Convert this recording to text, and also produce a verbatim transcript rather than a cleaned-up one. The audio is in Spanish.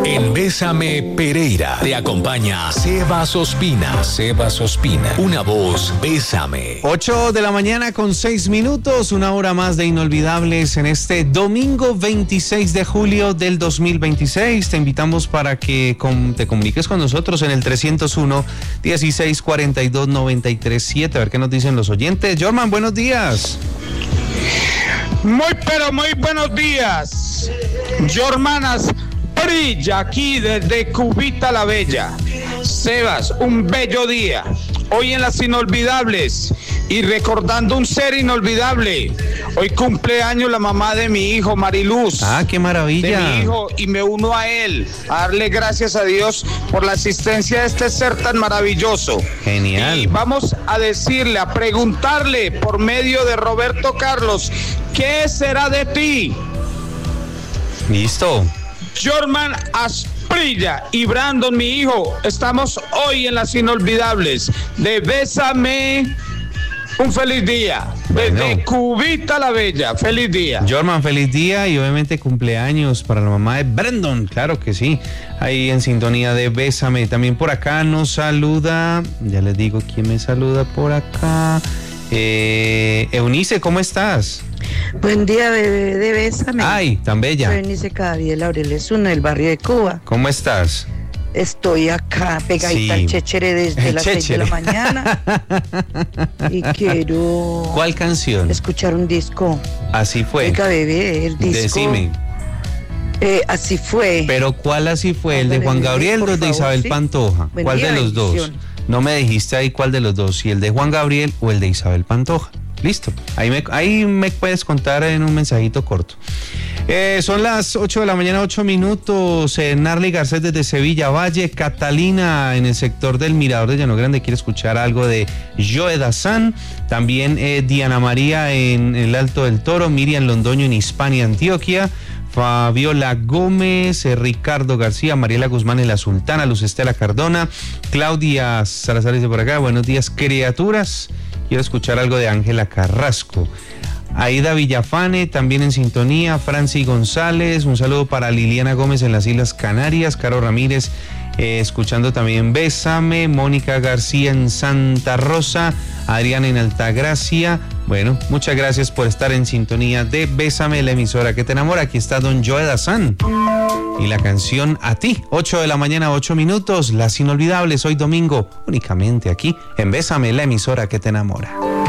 En Bésame Pereira te acompaña Sebas Ospina. Sebas Ospina, una voz, Bésame. ocho de la mañana con seis minutos, una hora más de inolvidables en este domingo veintiséis de julio del dos mil veintiséis. Te invitamos para que com- te comuniques con nosotros en el trescientos uno, dieciséis cuarenta y dos, noventa y tres siete. A ver qué nos dicen los oyentes. Jorman, buenos días. Muy pero muy buenos días. Jormanas brilla aquí desde Cubita la Bella. Sebas, un bello día. Hoy en las inolvidables y recordando un ser inolvidable. Hoy cumpleaños la mamá de mi hijo, Mariluz. Ah, qué maravilla. De mi hijo, y me uno a él a darle gracias a Dios por la asistencia de este ser tan maravilloso. Genial. Y vamos a decirle, a preguntarle por medio de Roberto Carlos, ¿qué será de ti? Listo. Jorman Asprilla y Brandon, mi hijo, estamos hoy en las inolvidables de Bésame. Un feliz día. Desde Bueno. Cubita la Bella. Feliz día. Jorman, feliz día y obviamente cumpleaños para la mamá de Brandon, claro que sí, ahí en sintonía de Bésame. También por acá nos saluda, ya les digo quién me saluda por acá, eh, Eunice, ¿cómo estás? Buen día, bebé de Bésame. Ay, tan bella. Soy Eunice Gabriela Aureles Zuna, del barrio de Cuba. ¿Cómo estás? Estoy acá pegadita Sí. al Chéchere desde las seis de la Chéchere. mañana. Y quiero ¿Cuál canción? escuchar un disco. Así fue. Oiga, bebé, el disco. Decime. Eh, así fue. Pero ¿cuál así fue? ¿El de Ándale, Juan bebé, Gabriel o por el de favor, Isabel sí. Pantoja? Buen ¿Cuál día, de los dos? bendición. No me dijiste ahí cuál de los dos, si el de Juan Gabriel o el de Isabel Pantoja. Listo, ahí me, ahí me puedes contar en un mensajito corto. Eh, son las ocho de la mañana, ocho minutos. Eh, Narly Garcés desde Sevilla Valle. Catalina en el sector del Mirador de Llano Grande quiere escuchar algo de Joe Dassin. También eh, Diana María en el Alto del Toro. Miriam Londoño en Hispania, Antioquia. Fabiola Gómez, eh, Ricardo García, Mariela Guzmán en La Sultana, Luz Estela Cardona, Claudia Salazar dice por acá, buenos días criaturas, quiero escuchar algo de Ángela Carrasco. Aida Villafane también en sintonía, Franci González, un saludo para Liliana Gómez en las Islas Canarias, Caro Ramírez eh, escuchando también Bésame, Mónica García en Santa Rosa, Adriana en Altagracia. Bueno, muchas gracias por estar en sintonía de Bésame, la emisora que te enamora. Aquí está don Joe Dassin y la canción A Ti. ocho de la mañana, ocho minutos, las inolvidables hoy domingo, únicamente aquí en Bésame, la emisora que te enamora.